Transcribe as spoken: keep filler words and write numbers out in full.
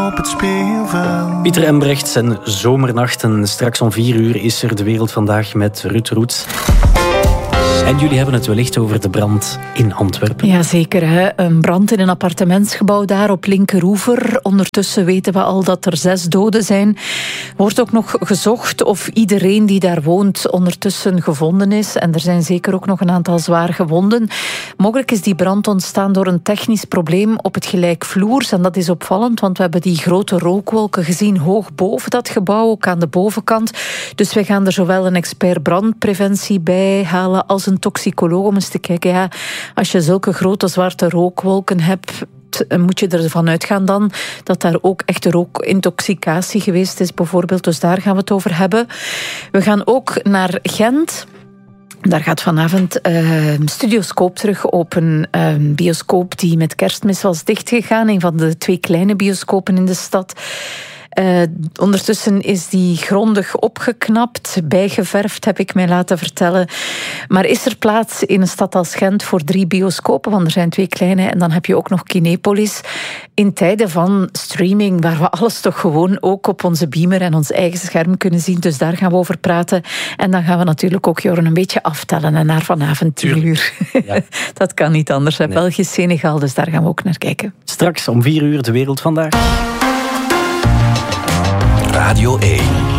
op het speelveld. Pieter Embrechts en Zomernachten. Straks om vier uur is er De Wereld Vandaag met Ruud Roets. En jullie hebben het wellicht over de brand in Antwerpen. Jazeker, hè? Een brand in een appartementsgebouw daar op Linkeroever. Ondertussen weten we al dat er zes doden zijn. Wordt ook nog gezocht of iedereen die daar woont ondertussen gevonden is. En er zijn zeker ook nog een aantal zwaar gewonden. Mogelijk is die brand ontstaan door een technisch probleem op het gelijkvloers. En dat is opvallend, want we hebben die grote rookwolken gezien hoog boven dat gebouw, ook aan de bovenkant. Dus wij gaan er zowel een expert brandpreventie bij halen als een toxicoloog om eens te kijken, ja, als je zulke grote zwarte rookwolken hebt, moet je ervan uitgaan dan dat daar ook echt rookintoxicatie geweest is, bijvoorbeeld. Dus daar gaan we het over hebben. We gaan ook naar Gent. Daar gaat vanavond uh, Studioscoop terug open. Een bioscoop die met Kerstmis was dichtgegaan. Een van de twee kleine bioscopen in de stad. Uh, ondertussen is die grondig opgeknapt, bijgeverfd, heb ik mij laten vertellen. Maar is er plaats in een stad als Gent voor drie bioscopen? Want er zijn twee kleine en dan heb je ook nog Kinepolis. In tijden van streaming, waar we alles toch gewoon ook op onze beamer en ons eigen scherm kunnen zien. Dus daar gaan we over praten. En dan gaan we natuurlijk ook Joren een beetje aftellen. En naar vanavond tien uur. Ja. Dat kan niet anders. Nee. België-Senegal, dus daar gaan we ook naar kijken. Straks om vier uur De Wereld Vandaag. Radio één.